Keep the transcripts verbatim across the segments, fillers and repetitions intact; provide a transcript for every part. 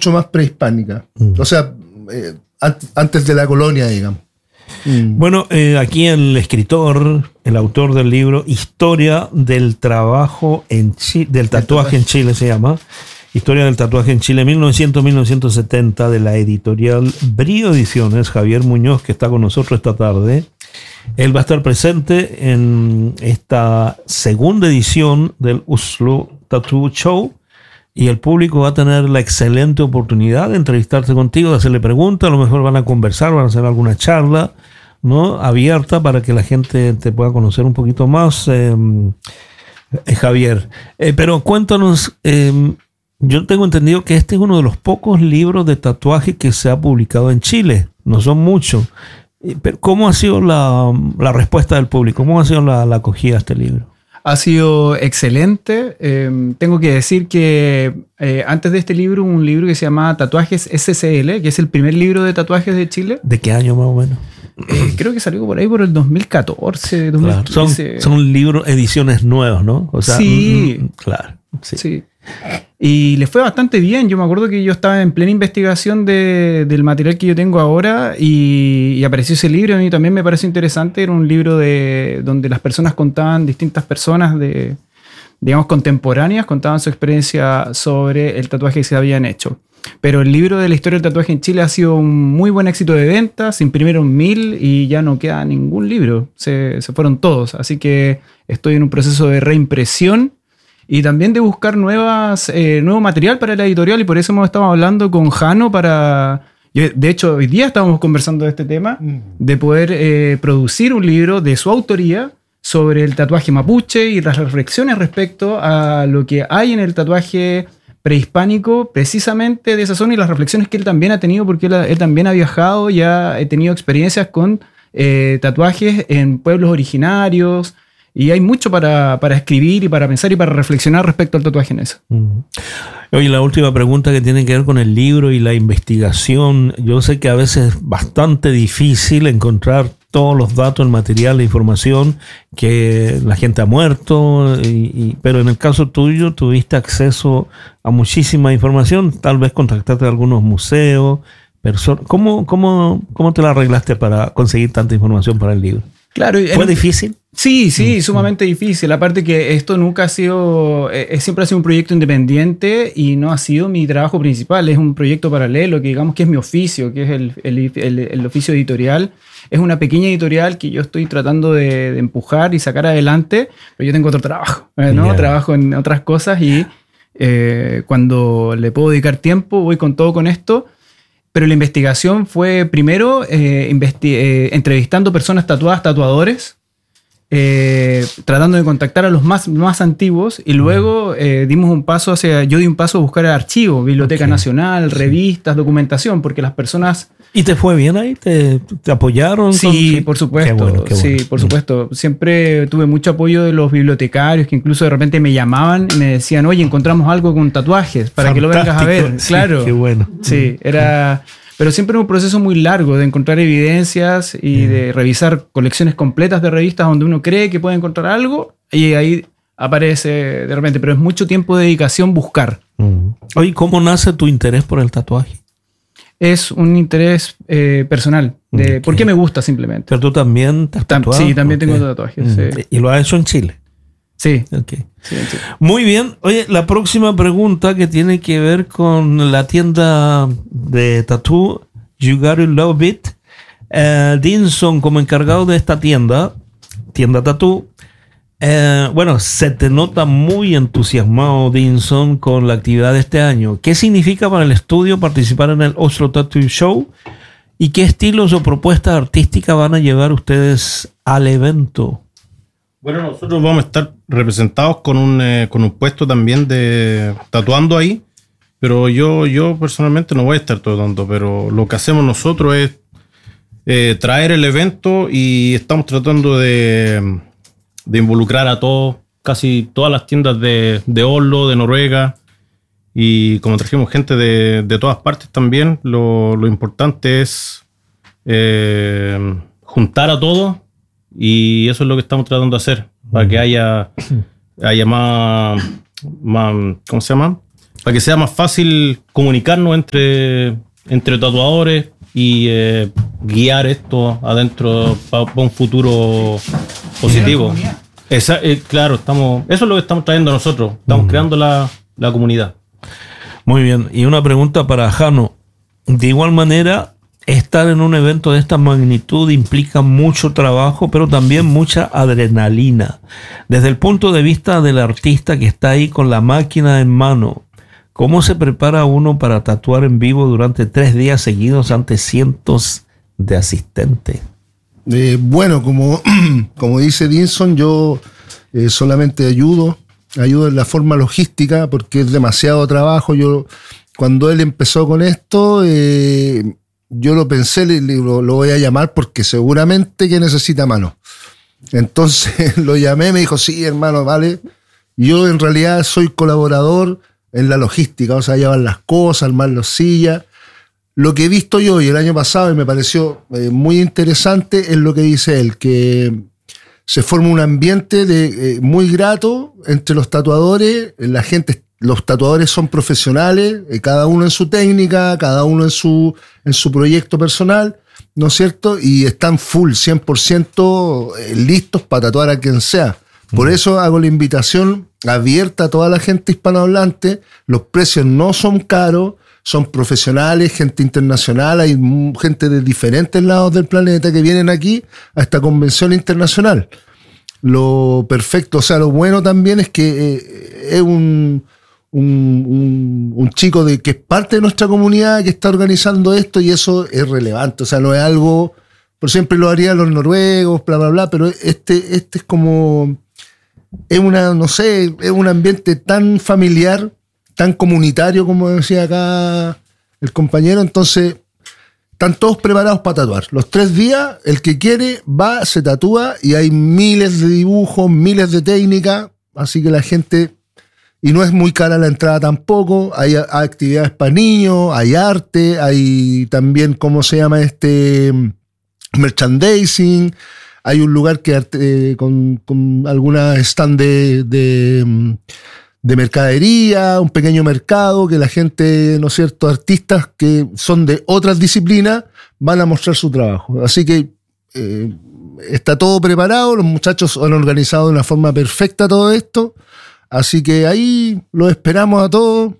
mucho más prehispánica. Mm. O sea, eh, an- antes de la colonia, digamos. Mm. Bueno, eh, aquí el escritor, el autor del libro Historia del trabajo en Chile, del tatuaje en Chile se llama, Historia del tatuaje en Chile, mil novecientos a mil novecientos setenta, de la editorial Brío Ediciones, Javier Muñoz, que está con nosotros esta tarde. Él va a estar presente en esta segunda edición del Oslo Tattoo Show y el público va a tener la excelente oportunidad de entrevistarse contigo, de hacerle preguntas, a lo mejor van a conversar, van a hacer alguna charla, ¿no?, abierta para que la gente te pueda conocer un poquito más, eh, eh, Javier. Eh, pero cuéntanos, eh, yo tengo entendido que este es uno de los pocos libros de tatuaje que se ha publicado en Chile, no son muchos. Pero ¿cómo ha sido la, la respuesta del público? ¿Cómo ha sido la, la acogida a este libro? Ha sido excelente. Eh, tengo que decir que eh, antes de este libro, un libro que se llama Tatuajes S C L, que es el primer libro de tatuajes de Chile. ¿De qué año más o menos? Eh, creo que salió por ahí por el dos mil catorce, dos mil quince. Claro, son, son libros, ediciones nuevas, ¿no? O sea, sí. Mm, claro. Sí. sí. Y le fue bastante bien. Yo me acuerdo que yo estaba en plena investigación de, del material que yo tengo ahora y, y apareció ese libro. A mí también me pareció interesante. Era un libro de, donde las personas contaban, distintas personas de, digamos, contemporáneas, contaban su experiencia sobre el tatuaje que se habían hecho. Pero el libro de la historia del tatuaje en Chile ha sido un muy buen éxito de ventas. Se imprimieron mil y ya no queda ningún libro. Se, se fueron todos. Así que estoy en un proceso de reimpresión y también de buscar nuevas, eh, nuevo material para la editorial, y por eso hemos estado hablando con Jano para... De hecho, hoy día estábamos conversando de este tema, de poder eh, producir un libro de su autoría sobre el tatuaje mapuche y las reflexiones respecto a lo que hay en el tatuaje prehispánico, precisamente de esa zona, y las reflexiones que él también ha tenido, porque él, él también ha viajado y ha tenido experiencias con eh, tatuajes en pueblos originarios. Y hay mucho para, para escribir y para pensar y para reflexionar respecto al tatuaje en eso. Mm. Oye, la última pregunta que tiene que ver con el libro y la investigación. Yo sé que a veces es bastante difícil encontrar todos los datos, el material, la información, que la gente ha muerto, y, y, pero en el caso tuyo tuviste acceso a muchísima información, tal vez contactaste a algunos museos, personas. ¿Cómo, cómo, cómo te la arreglaste para conseguir tanta información para el libro? Claro, ¿Fue difícil? Sí, sí, mm, sumamente mm. difícil. Aparte que esto nunca ha sido, eh, siempre ha sido un proyecto independiente y no ha sido mi trabajo principal. Es un proyecto paralelo que digamos que es mi oficio, que es el, el, el, el oficio editorial. Es una pequeña editorial que yo estoy tratando de, de empujar y sacar adelante, pero yo tengo otro trabajo, ¿no? Yeah. Trabajo en otras cosas y eh, cuando le puedo dedicar tiempo voy con todo con esto. Pero la investigación fue primero eh, investi- eh, entrevistando personas tatuadas, tatuadores, eh, tratando de contactar a los más, más antiguos, y luego eh, dimos un paso hacia, yo di un paso a buscar archivos, Biblioteca okay. Nacional, revistas, sí. documentación, porque las personas... ¿Y te fue bien ahí? ¿Te, te apoyaron? Sí, con... sí, por supuesto. Qué bueno, qué bueno. Sí, por supuesto. Siempre tuve mucho apoyo de los bibliotecarios que incluso de repente me llamaban y me decían, oye, encontramos algo con tatuajes para Fantástico. Que lo vengas a ver. Sí, claro. Qué bueno. Sí, era... Pero siempre era un proceso muy largo de encontrar evidencias y de revisar colecciones completas de revistas donde uno cree que puede encontrar algo y ahí aparece de repente. Pero es mucho tiempo de dedicación buscar. Mm. Oye, ¿cómo nace tu interés por el tatuaje? Es un interés eh, personal. De okay. ¿Por qué me gusta simplemente? ¿Pero tú también te has tatuado? Sí, también okay. tengo tatuajes. Mm. Sí. ¿Y lo has hecho en Chile? Sí. Okay. sí, sí. Muy bien. Oye, la próxima pregunta que tiene que ver con la tienda de tatú, You Gotta Love It. Uh, Dinson, como encargado de esta tienda, tienda tatú, uh, bueno, se te nota muy entusiasmado, Dinson, con la actividad de este año. ¿Qué significa para el estudio participar en el Oslo Tattoo Show? ¿Y qué estilos o propuestas artísticas van a llevar ustedes al evento? Bueno, nosotros vamos a estar representados con un, eh, con un puesto también de tatuando ahí, pero yo, yo personalmente no voy a estar tatuando, pero lo que hacemos nosotros es eh, traer el evento y estamos tratando de, de involucrar a todos, casi todas las tiendas de, de Oslo, de Noruega, y como trajimos gente de, de todas partes también, lo, lo importante es eh, juntar a todos. Y eso es lo que estamos tratando de hacer, para que haya, haya más, más, ¿cómo se llama? para que sea más fácil comunicarnos entre, entre tatuadores y eh, guiar esto adentro para pa un futuro positivo. Esa, eh, claro, estamos, eso es lo que estamos trayendo nosotros, estamos mm. creando la, la comunidad. Muy bien, y una pregunta para Jano. De igual manera, estar en un evento de esta magnitud implica mucho trabajo, pero también mucha adrenalina. Desde el punto de vista del artista que está ahí con la máquina en mano, ¿cómo se prepara uno para tatuar en vivo durante tres días seguidos ante cientos de asistentes? Eh, bueno, como, como dice Dinson, yo eh, solamente ayudo, ayudo en la forma logística porque es demasiado trabajo. Yo... Cuando él empezó con esto, eh, yo lo pensé, lo, lo voy a llamar porque seguramente que necesita mano. Entonces lo llamé, me dijo, sí, hermano, vale. Yo en realidad soy colaborador en la logística, o sea, llevar las cosas, armar las sillas. Lo que he visto yo y el año pasado y me pareció eh, muy interesante es lo que dice él, que se forma un ambiente de, eh, muy grato entre los tatuadores, la gente está. Los tatuadores son profesionales, cada uno en su técnica, cada uno en su, en su proyecto personal, ¿no es cierto? Y están full, cien por ciento listos para tatuar a quien sea. Por eso hago la invitación abierta a toda la gente hispanohablante. Los precios no son caros, son profesionales, gente internacional, hay gente de diferentes lados del planeta que vienen aquí a esta convención internacional. Lo perfecto, o sea, lo bueno también es que eh, es un... Un, un, un chico de, que es parte de nuestra comunidad que está organizando esto y eso es relevante, o sea, no es algo, por siempre lo harían los noruegos, bla, bla, bla, pero este, este es como, es una, no sé, es un ambiente tan familiar, tan comunitario, como decía acá el compañero, entonces están todos preparados para tatuar. Los tres días, el que quiere va, se tatúa y hay miles de dibujos, miles de técnicas, así que la gente... Y no es muy cara la entrada tampoco, hay, hay actividades para niños, hay arte, hay también, ¿cómo se llama este? Merchandising, hay un lugar que eh, con, con alguna stand de, de, de mercadería, un pequeño mercado que la gente, ¿no es cierto?, artistas que son de otras disciplinas van a mostrar su trabajo. Así que eh, está todo preparado, los muchachos han organizado de una forma perfecta todo esto. Así que ahí los esperamos a todos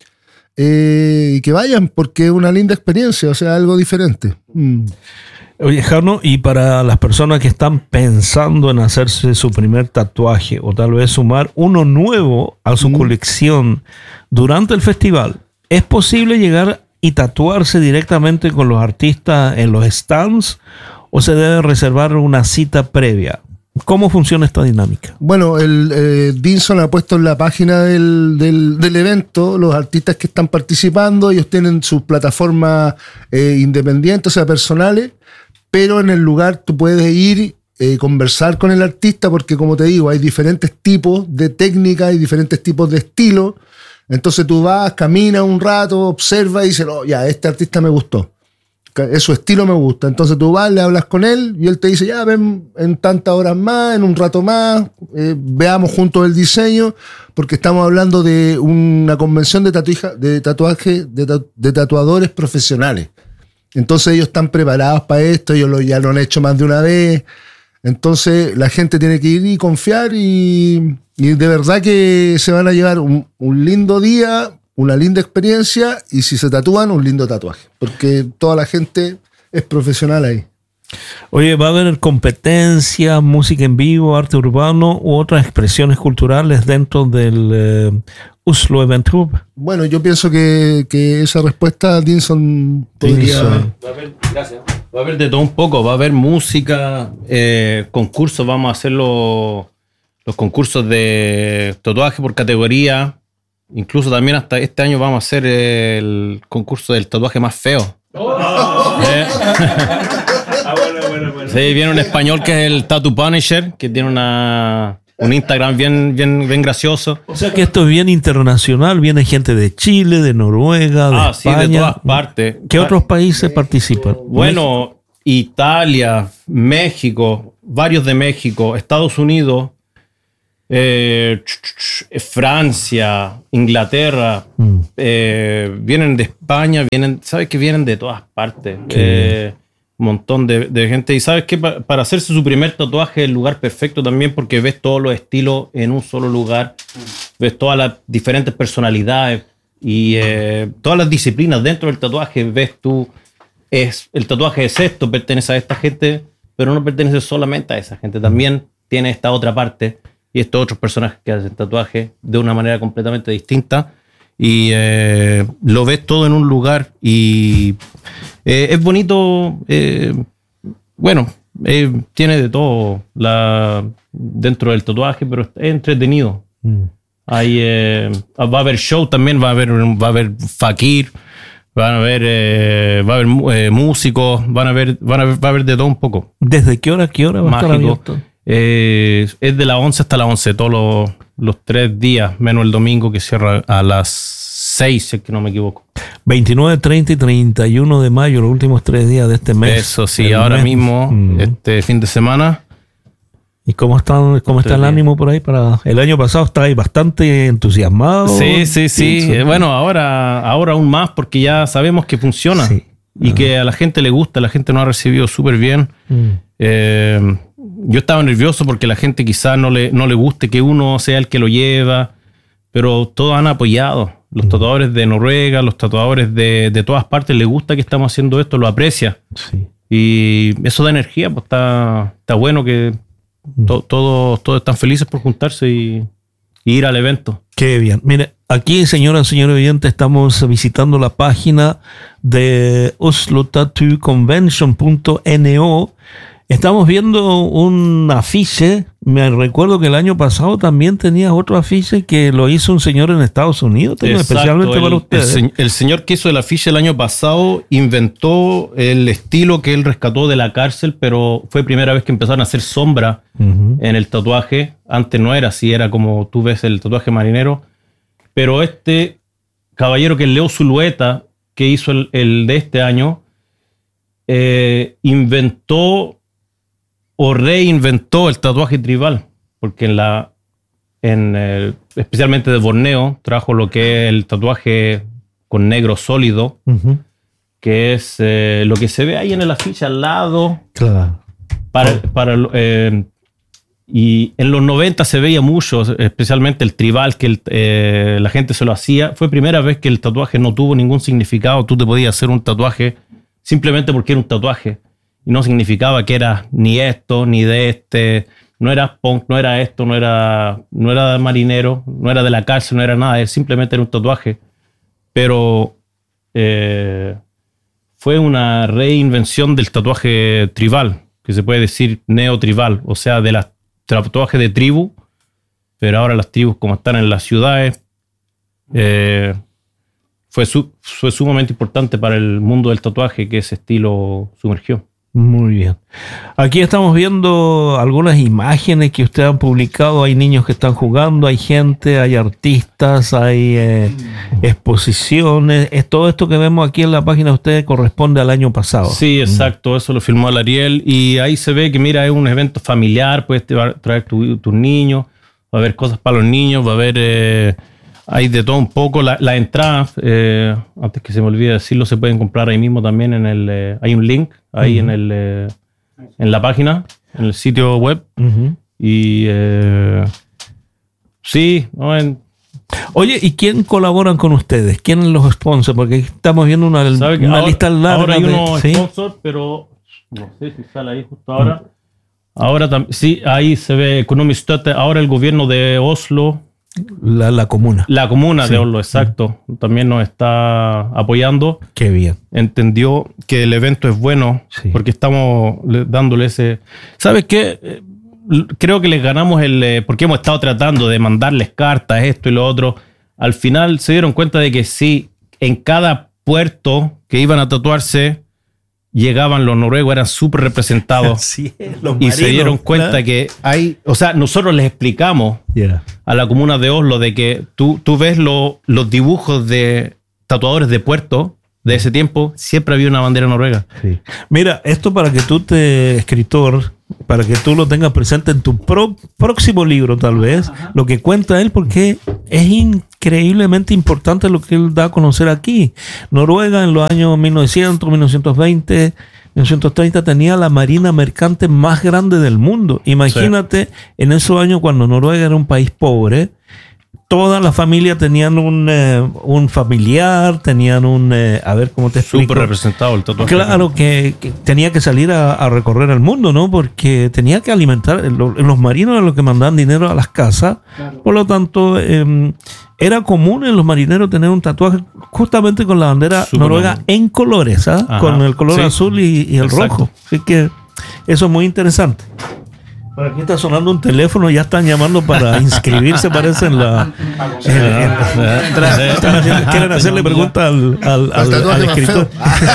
eh, y que vayan porque es una linda experiencia, o sea, algo diferente. Mm. Oye, Jano, y para las personas que están pensando en hacerse su primer tatuaje o tal vez sumar uno nuevo a su mm. colección durante el festival, ¿es posible llegar y tatuarse directamente con los artistas en los stands o se debe reservar una cita previa? ¿Cómo funciona esta dinámica? Bueno, el eh, Dinson ha puesto en la página del, del, del evento los artistas que están participando, ellos tienen sus plataformas eh, independientes, o sea, personales, pero en el lugar tú puedes ir, eh, conversar con el artista, porque como te digo, hay diferentes tipos de técnicas y diferentes tipos de estilos, entonces tú vas, caminas un rato, observas y dices, oh, ya, este artista me gustó. Es su estilo, me gusta. Entonces tú vas, le hablas con él y él te dice, ya ven en tantas horas más, en un rato más, eh, veamos juntos el diseño, porque estamos hablando de una convención de, tatuaje, de tatuaje de, tatu, de tatuadores profesionales. Entonces ellos están preparados para esto, ellos lo, ya lo han hecho más de una vez. Entonces la gente tiene que ir y confiar y, y de verdad que se van a llevar un, un lindo día, una linda experiencia y si se tatúan, un lindo tatuaje, porque toda la gente es profesional ahí. Oye, ¿va a haber competencia, música en vivo, arte urbano u otras expresiones culturales dentro del eh, Oslo Event Hub? Bueno, yo pienso que, que esa respuesta, Dinson, podría... Va a haber, gracias. Va a haber de todo un poco, va a haber música, eh, concursos, vamos a hacer los, los concursos de tatuaje por categoría. Incluso también hasta este año vamos a hacer el concurso del tatuaje más feo. Oh. ¿Eh? Ah, bueno, bueno, bueno. Sí, viene un español que es el Tattoo Punisher, que tiene una, un Instagram bien, bien, bien gracioso. O sea que esto es bien internacional, viene gente de Chile, de Noruega, de ah, España. Sí, de todas partes. ¿Qué otros países participan? Bueno, Italia, México, varios de México, Estados Unidos. Eh, Francia, Inglaterra, mm. eh, vienen de España, vienen, sabes que vienen de todas partes. Eh, un montón de, de gente. Y sabes que pa, para hacerse su primer tatuaje es el lugar perfecto también, porque ves todos los estilos en un solo lugar, mm. ves todas las diferentes personalidades y eh, todas las disciplinas dentro del tatuaje. Ves tú, es, el tatuaje es esto, pertenece a esta gente, pero no pertenece solamente a esa gente, también tiene esta otra parte y estos otros personajes que hacen tatuaje de una manera completamente distinta. Y eh, lo ves todo en un lugar y eh, es bonito. Eh, bueno, eh, tiene de todo la, dentro del tatuaje, pero es entretenido. Mm. Hay, eh, va a haber show también, va a haber, va a haber fakir, van a haber, eh, va a haber eh, músicos, van a haber, van a ver, va a haber de todo un poco. ¿Desde qué hora a qué hora va a estar abierto? Eh, es de las once hasta las once, todos los, los tres días, menos el domingo que cierra a las seis, si es que no me equivoco. veintinueve, treinta y treinta y uno de mayo, los últimos tres días de este mes. Eso sí, ahora mes. mismo, mm. este fin de semana. ¿Y cómo está, cómo está el bien. ánimo por ahí? Para el año pasado estabais bastante entusiasmado. Sí, sí, sí. sí. Bueno, ahora, ahora aún más, porque ya sabemos que funciona sí. y ah. que a la gente le gusta, la gente nos ha recibido súper bien. Mm. Eh, yo estaba nervioso porque la gente quizás no le, no le guste que uno sea el que lo lleva, pero todos han apoyado. Los mm. tatuadores de Noruega, los tatuadores de, de todas partes, les gusta que estamos haciendo esto, lo aprecia. Sí. Y eso da energía, pues está, está bueno que mm. to, todos, todos están felices por juntarse y, y ir al evento. Qué bien. Mire, aquí, señoras y señores oyentes, estamos visitando la página de Oslo Tattoo Convention punto no. Estamos viendo un afiche. Me recuerdo que el año pasado también tenías otro afiche que lo hizo un señor en Estados Unidos, Exacto, especialmente el, para ustedes. El, el señor que hizo el afiche el año pasado inventó el estilo que él rescató de la cárcel, pero fue primera vez que empezaron a hacer sombra uh-huh. en el tatuaje. Antes no era así, era como tú ves el tatuaje marinero. Pero este caballero que es Leo Zulueta, que hizo el, el de este año, eh, inventó o reinventó el tatuaje tribal, porque en la, en el, especialmente de Borneo, trajo lo que es el tatuaje con negro sólido, uh-huh. que es eh, lo que se ve ahí en el afiche al lado. Claro. Para, oh. para, eh, y en los noventa se veía mucho, especialmente el tribal, que el, eh, la gente se lo hacía. Fue primera vez que el tatuaje no tuvo ningún significado. Tú te podías hacer un tatuaje simplemente porque era un tatuaje. Y no significaba que era ni esto, ni de este, no era punk, no era esto, no era, no era marinero, no era de la cárcel, no era nada, simplemente era un tatuaje. Pero eh, fue una reinvención del tatuaje tribal, que se puede decir neotribal, o sea, de los tatuajes de tribu, pero ahora las tribus como están en las ciudades, eh, fue, su, fue sumamente importante para el mundo del tatuaje que ese estilo sumergió. Muy bien. Aquí estamos viendo algunas imágenes que ustedes han publicado. Hay niños que están jugando, hay gente, hay artistas, hay eh, exposiciones. Es, todo esto que vemos aquí en la página de ustedes corresponde al año pasado. Sí, exacto. Eso lo filmó el Ariel. Y ahí se ve que, mira, es un evento familiar. Puedes traer tus tu niños. Va a haber cosas para los niños. Va a haber... Eh, hay de todo un poco. La, la entrada, eh, antes que se me olvide decirlo, se pueden comprar ahí mismo también en el... Eh, hay un link ahí uh-huh. en el eh, en la página, en el sitio web. Uh-huh. Y eh, sí, ¿no? En, Oye, ¿y quién colaboran con ustedes? ¿Quién los sponsors? Porque estamos viendo una, una ahora, lista larga. Ahora hay de, unos ¿sí? sponsors, pero no sé si sale ahí justo ahora. Uh-huh. Ahora tam- sí, ahí se ve Economistötte. Ahora el gobierno de Oslo... La, la comuna. La comuna sí. de Oslo, exacto. Mm. También nos está apoyando. Qué bien. Entendió que el evento es bueno sí. porque estamos dándole ese... ¿Sabes qué? Creo que les ganamos el... Porque hemos estado tratando de mandarles cartas, esto y lo otro. Al final se dieron cuenta de que sí, en cada puerto que iban a tatuarse, llegaban los noruegos, eran súper representados. Sí, los y marinos, se dieron cuenta ¿verdad? Que hay... O sea, nosotros les explicamos yeah. a la comuna de Oslo de que tú, tú ves lo, los dibujos de tatuadores de puerto de ese tiempo, siempre había una bandera noruega. Sí. Mira, esto para que tú te, escritor, para que tú lo tengas presente en tu pro, próximo libro tal vez, ajá, lo que cuenta él, porque es increíblemente importante lo que él da a conocer aquí. Noruega en los años mil novecientos, mil novecientos veinte, mil novecientos treinta tenía la marina mercante más grande del mundo. Imagínate, sí, en esos años cuando Noruega era un país pobre, toda la familia tenían un, eh, un familiar, tenían un... Eh, a ver, ¿cómo te explico? Súper representado el tatuaje. Claro, que, que tenía que salir a, a recorrer el mundo, ¿no? Porque tenía que alimentar... Los, los marinos eran los que mandaban dinero a las casas. Claro. Por lo tanto, eh, era común en los marineros tener un tatuaje justamente con la bandera Súper noruega bien. En colores, ¿ah? ¿eh? Con el color, sí, azul y, y el Exacto. Rojo. Así que eso es muy interesante. Por aquí está sonando un teléfono, ya están llamando para inscribirse, parece, en la... En, en, en, están haciendo, quieren hacerle preguntas al, al, al, al, al escritor.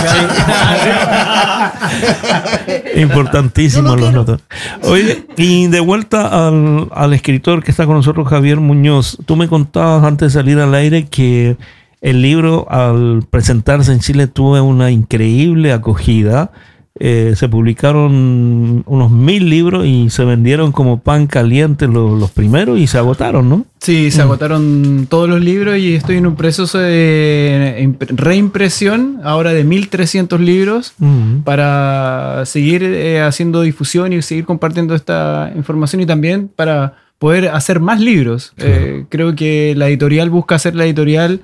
Importantísimo los notas. Oye, y de vuelta al, al escritor que está con nosotros, Javier Muñoz. Tú me contabas antes de salir al aire que el libro, al presentarse en Chile, tuvo una increíble acogida. Eh, se publicaron unos mil libros y se vendieron como pan caliente los, los primeros y se agotaron, ¿no? Sí, se mm. agotaron todos los libros y estoy en un proceso de reimpresión ahora de mil trescientos libros mm. para seguir eh, haciendo difusión y seguir compartiendo esta información y también para poder hacer más libros. Sí. Eh, creo que la editorial busca hacer la editorial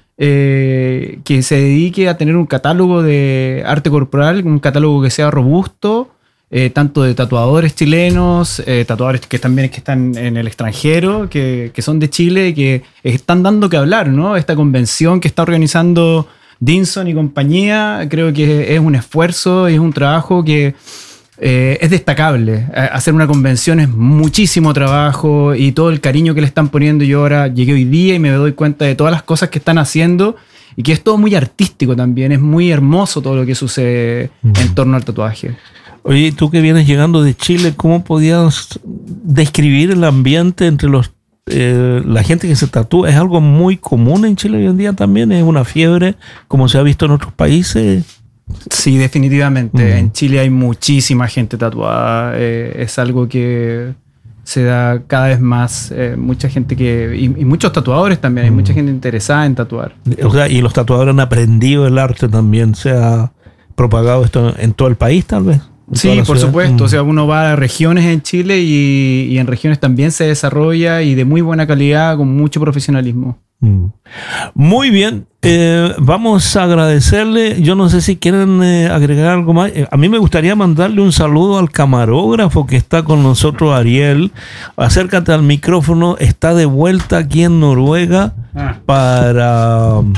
Eh, que se dedique a tener un catálogo de arte corporal, un catálogo que sea robusto, eh, tanto de tatuadores chilenos, eh, tatuadores que también que están en el extranjero, que, que son de Chile y que están dando que hablar, ¿no? Esta convención que está organizando Dinson y compañía, creo que es un esfuerzo y es un trabajo que Eh, es destacable. Hacer una convención es muchísimo trabajo y todo el cariño que le están poniendo. Yo ahora llegué hoy día y me doy cuenta de todas las cosas que están haciendo y que es todo muy artístico también. Es muy hermoso todo lo que sucede mm. en torno al tatuaje. Oye, tú que vienes llegando de Chile, ¿cómo podías describir el ambiente entre los eh, la gente que se tatúa? ¿Es algo muy común en Chile hoy en día también? ¿Es una fiebre como se ha visto en otros países? Sí, definitivamente. Mm. En Chile hay muchísima gente tatuada. Eh, es algo que se da cada vez más. Eh, mucha gente que... Y, y muchos tatuadores también. Mm. Hay mucha gente interesada en tatuar. O sea, y los tatuadores han aprendido el arte también. ¿Se ha propagado esto en todo el país tal vez? Sí, por ciudad? supuesto. Mm. O sea, uno va a regiones en Chile y, y en regiones también se desarrolla y de muy buena calidad, con mucho profesionalismo. Mm. Muy bien, eh, vamos a agradecerle. Yo no sé si quieren eh, agregar algo más. A mí me gustaría mandarle un saludo al camarógrafo que está con nosotros, Ariel. Acércate al micrófono, está de vuelta aquí en Noruega ah. para um,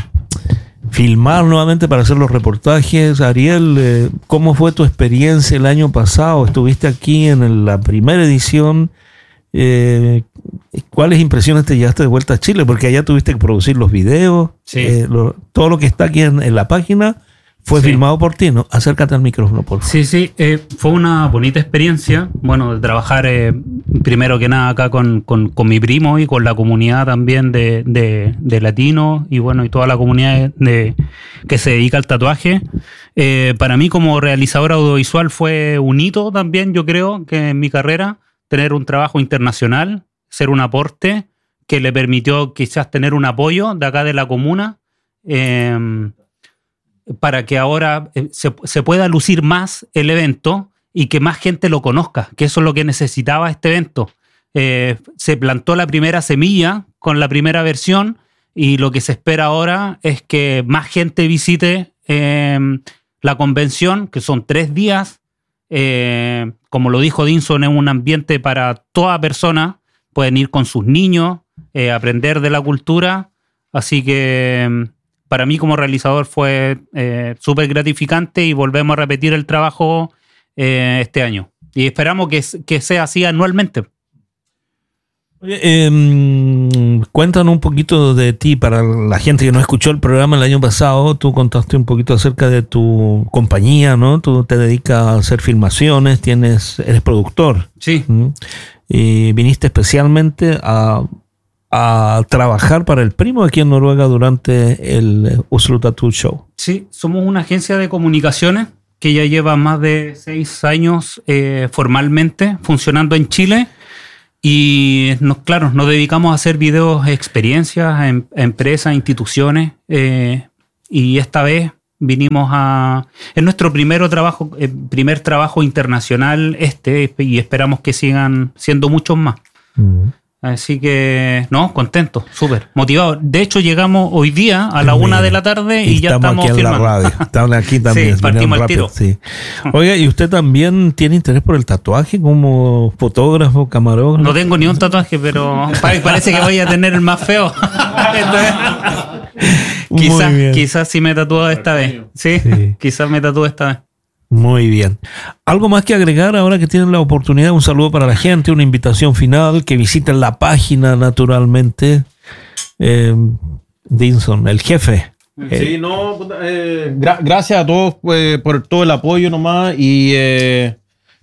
filmar nuevamente, para hacer los reportajes. Ariel, eh, ¿cómo fue tu experiencia el año pasado? Estuviste aquí en la primera edición. Eh, ¿Cuáles impresiones te llevaste de vuelta a Chile? Porque allá tuviste que producir los videos, sí. eh, lo, todo lo que está aquí en, en la página fue sí. filmado por ti, ¿no? Acércate al micrófono, por favor. Sí, sí, eh, fue una bonita experiencia, bueno, de trabajar eh, primero que nada acá con, con, con mi primo y con la comunidad también de, de, de latinos y bueno, y toda la comunidad de, que se dedica al tatuaje. Eh, para mí como realizador audiovisual fue un hito también, yo creo, que en mi carrera, tener un trabajo internacional, ser un aporte que le permitió quizás tener un apoyo de acá de la comuna eh, para que ahora se, se pueda lucir más el evento y que más gente lo conozca, que eso es lo que necesitaba este evento. Eh, se plantó la primera semilla con la primera versión y lo que se espera ahora es que más gente visite eh, la convención, que son tres días. Eh, como lo dijo Dinson, es un ambiente para toda persona. Pueden ir con sus niños, eh, aprender de la cultura. Así que para mí como realizador fue eh, súper gratificante y volvemos a repetir el trabajo eh, este año. Y esperamos que, que sea así anualmente. Oye, eh, cuéntanos un poquito de ti para la gente que no escuchó el programa el año pasado. Tú contaste un poquito acerca de tu compañía, ¿no? Tú te dedicas a hacer filmaciones, tienes, eres productor. Sí. ¿Mm? Y viniste especialmente a a trabajar para el primo aquí en Noruega durante el Oslo Tattoo Show. Sí, somos una agencia de comunicaciones que ya lleva más de seis años eh, formalmente funcionando en Chile. Y nos, claro, nos dedicamos a hacer videos, experiencias a, em, a empresas, instituciones. Eh, y esta vez vinimos a... Es nuestro primer trabajo, eh, primer trabajo internacional este, y esperamos que sigan siendo muchos más. Mm. Así que, no, contento, súper motivado. De hecho, llegamos hoy día a la una de la tarde y, y ya estamos, estamos aquí filmando. En la radio. Estamos aquí también. Sí, partimos al tiro. Sí. Oiga, ¿y usted también tiene interés por el tatuaje como fotógrafo, camarógrafo? No tengo ni un tatuaje, pero parece que voy a tener el más feo. quizás, quizás sí me tatúo esta vez. Sí, sí. Quizás me tatúo esta vez. Muy bien. ¿Algo más que agregar ahora que tienen la oportunidad? Un saludo para la gente, una invitación final, que visiten la página naturalmente. Eh, Dinson, el jefe. Sí, eh. no, eh, gra- gracias a todos pues, por todo el apoyo nomás y, eh,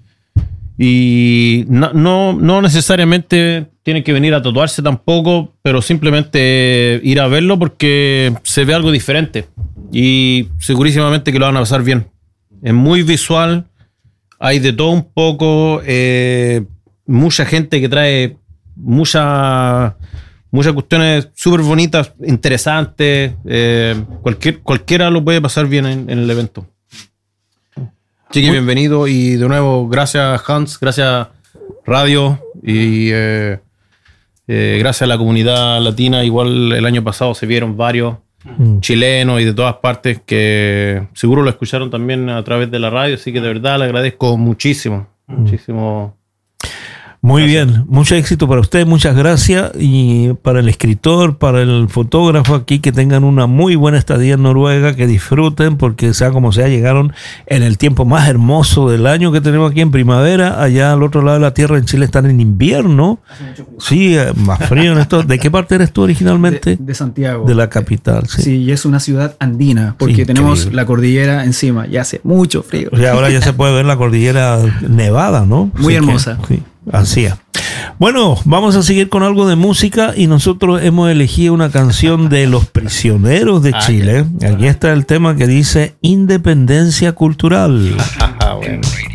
y no, no, no necesariamente tienen que venir a tatuarse tampoco, pero simplemente ir a verlo porque se ve algo diferente y segurísimamente que lo van a pasar bien. Es muy visual, hay de todo un poco, eh, mucha gente que trae muchas muchas cuestiones súper bonitas, interesantes, eh, cualquier, cualquiera lo puede pasar bien en, en el evento. Así que bienvenido y de nuevo gracias Hans, gracias Radio y eh, eh, gracias a la comunidad latina. Igual el año pasado se vieron varios Mm. chilenos y de todas partes que seguro lo escucharon también a través de la radio, así que de verdad le agradezco muchísimo, mm. muchísimo. Muy gracias. Bien, mucho éxito para usted, muchas gracias y para el escritor, para el fotógrafo aquí, que tengan una muy buena estadía en Noruega, que disfruten porque sea como sea, llegaron en el tiempo más hermoso del año que tenemos aquí en primavera, allá al otro lado de la tierra en Chile están en invierno, sí, más frío en esto. ¿De qué parte eres tú originalmente? De, de Santiago. De la capital, sí. Sí, y es una ciudad andina porque sí, tenemos increíble. La cordillera encima y hace mucho frío. Y ahora ya se puede ver la cordillera nevada, ¿no? Muy sí, hermosa. Que, sí. Así es. Bueno, vamos a seguir con algo de música y nosotros hemos elegido una canción de Los Prisioneros de Chile. Aquí está el tema que dice Independencia Cultural. Bueno.